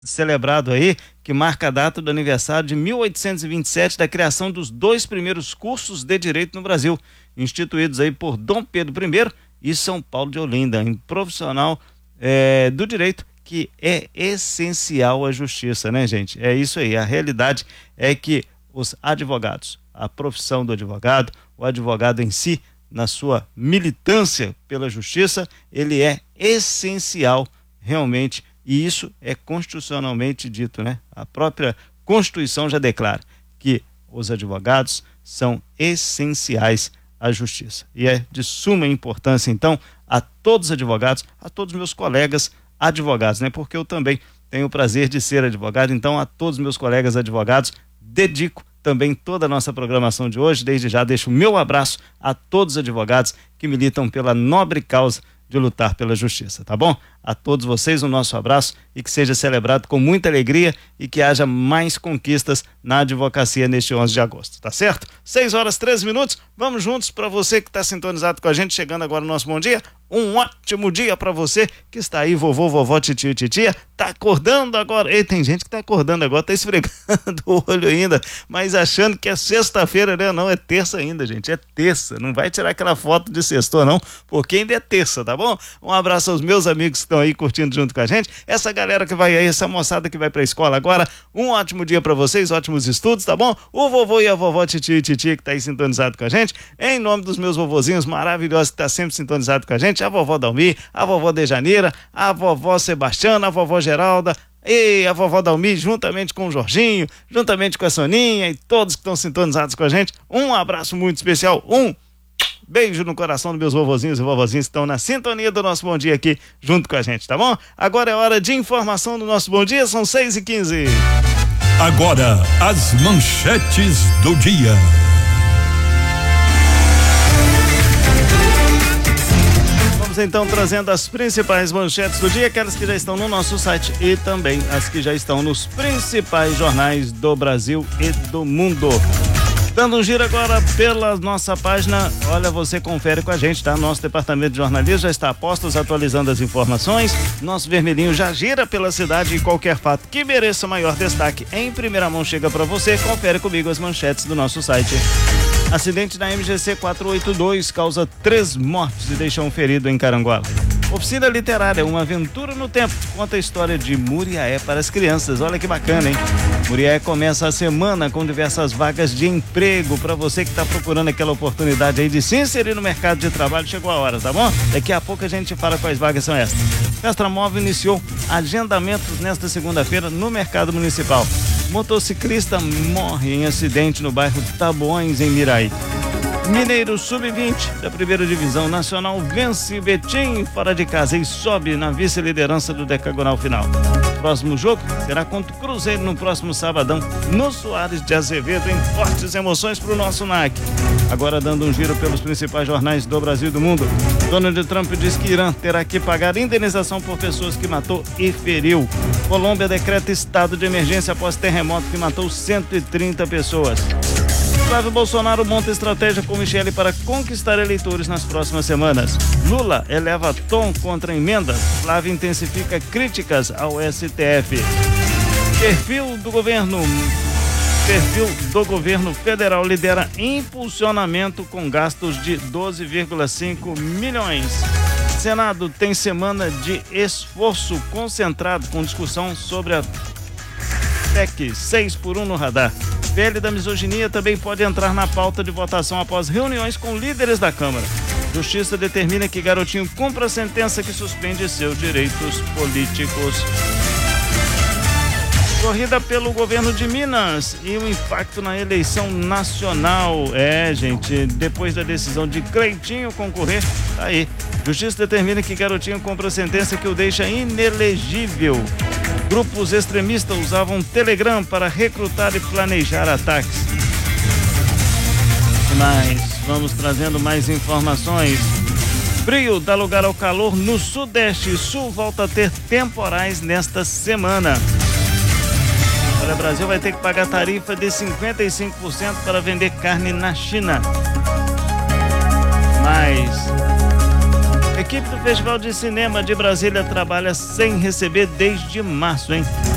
celebrado aí, que marca a data do aniversário de 1827 da criação dos 2 primeiros cursos de direito no Brasil, instituídos aí por Dom Pedro I e São Paulo de Olinda, em profissional do direito, que é essencial à justiça, né, gente? É isso aí, a realidade é que os advogados, a profissão do advogado, o advogado em si, na sua militância pela justiça, ele é essencial realmente, e isso é constitucionalmente dito, né? A própria Constituição já declara que os advogados são essenciais à justiça. E é de suma importância, então, a todos os advogados, a todos os meus colegas advogados, né? Porque eu também tenho o prazer de ser advogado, então a todos os meus colegas advogados dedico também toda a nossa programação de hoje. Desde já deixo o meu abraço a todos os advogados que militam pela nobre causa de lutar pela justiça, tá bom? A todos vocês o nosso abraço e que seja celebrado com muita alegria e que haja mais conquistas na advocacia neste 11 de agosto, tá certo? 6h13, vamos juntos. Para você que está sintonizado com a gente, chegando agora no nosso bom dia, um ótimo dia para você que está aí, vovô, vovó, titio, titia, tá acordando agora. Ei, tem gente que tá acordando agora, tá esfregando o olho ainda, mas achando que é sexta-feira, né? Não, é terça ainda, gente, é terça, não vai tirar aquela foto de sextou não, porque ainda é terça, tá bom? Um abraço aos meus amigos que estão aí curtindo junto com a gente, essa galera que vai aí, essa moçada que vai pra escola agora, um ótimo dia pra vocês, ótimos estudos, tá bom? O vovô e a vovó, titio e titia que tá aí sintonizado com a gente, em nome dos meus vovozinhos maravilhosos que tá sempre sintonizado com a gente, a vovó Dalmi, a vovó Dejaneira, a vovó Sebastiana, a vovó Geralda, e a vovó Dalmi, juntamente com o Jorginho, juntamente com a Soninha e todos que estão sintonizados com a gente, um abraço muito especial, beijo no coração dos meus vovozinhos e vovozinhas que estão na sintonia do nosso Bom Dia aqui junto com a gente, tá bom? Agora é hora de informação do nosso Bom Dia, são 6h15. Agora, as manchetes do dia. Vamos então trazendo as principais manchetes do dia, aquelas que já estão no nosso site e também as que já estão nos principais jornais do Brasil e do mundo. Dando um giro agora pela nossa página, olha, você confere com a gente, tá? Nosso departamento de jornalismo já está a postos, atualizando as informações. Nosso vermelhinho já gira pela cidade e qualquer fato que mereça maior destaque em primeira mão chega para você. Confere comigo as manchetes do nosso site. Acidente na MGC 482 causa 3 mortes e deixa um ferido em Carangola. Oficina literária, uma aventura no tempo, conta a história de Muriaé para as crianças. Olha que bacana, hein? Muriaé começa a semana com diversas vagas de emprego para você que está procurando aquela oportunidade aí de se inserir no mercado de trabalho. Chegou a hora, tá bom? Daqui a pouco a gente fala quais vagas são essas. Mestramóvel iniciou agendamentos nesta segunda-feira no mercado municipal. Motociclista morre em acidente no bairro Taboões, em Miraí. Mineiro Sub-20 da primeira divisão nacional vence Betim fora de casa e sobe na vice-liderança do decagonal final. Próximo jogo será contra o Cruzeiro no próximo sabadão no Soares de Azevedo, em fortes emoções para o nosso NAC. Agora dando um giro pelos principais jornais do Brasil e do mundo. Donald Trump diz que Irã terá que pagar indenização por pessoas que matou e feriu. Colômbia decreta estado de emergência após terremoto que matou 130 pessoas. Flávio Bolsonaro monta estratégia com Michele para conquistar eleitores nas próximas semanas. Lula eleva tom contra emendas. Flávio intensifica críticas ao STF. Perfil do governo federal lidera impulsionamento com gastos de 12,5 milhões. Senado tem semana de esforço concentrado com discussão sobre a PEC 6x1 no radar. PL da misoginia também pode entrar na pauta de votação após reuniões com líderes da Câmara. Justiça determina que Garotinho cumpra a sentença que suspende seus direitos políticos. Corrida pelo governo de Minas e o impacto na eleição nacional. Gente, depois da decisão de Cleitinho concorrer, tá aí. Justiça determina que Garotinho cumpra a sentença que o deixa inelegível. Grupos extremistas usavam Telegram para recrutar e planejar ataques. Mas vamos trazendo mais informações. Frio dá lugar ao calor no Sudeste. Sul volta a ter temporais nesta semana. Olha, o Brasil vai ter que pagar tarifa de 55% para vender carne na China. A equipe do Festival de Cinema de Brasília trabalha sem receber desde março, hein?